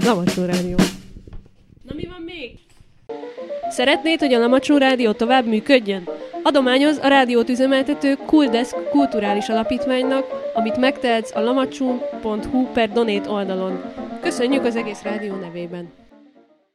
Lamacsó Rádió. Na mi van még? Szeretnéd, hogy a Lamacsó Rádió tovább működjön? Adományoz a rádiót üzemeltető Cooldesk kulturális alapítványnak, amit megtehetsz a lamacsó.hu/donate oldalon. Köszönjük az egész rádió nevében!